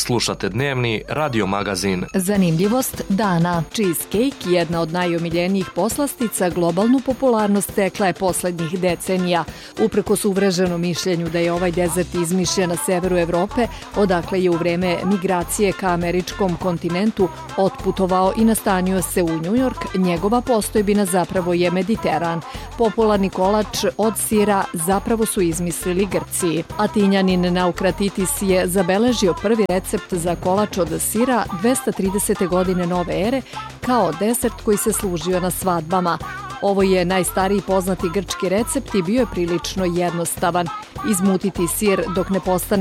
Slušate dnevni radio magazin. Zanimljivost dana. Cheesecake, jedna od najomiljenijih poslastica, globalnu popularnost stekla je poslednjih decenija. Uprkos uvreženom mišljenju da je ovaj dezert izmišljen na severu Evrope, odakle je u vreme migracije ka američkom kontinentu otputovao i nastanio se u New York, njegova postojbina zapravo je Mediteran. Popularni kolač od sira zapravo su izmislili Grci. Atinjanin Naukratitis je zabeležio prvi recept za kolač od sira 230. godine nove ere kao desert koji se služio na svadbama. Ovo je najstariji poznati grčki recept i bio je prilično jednostavan. Izmutiti sir dok ne postane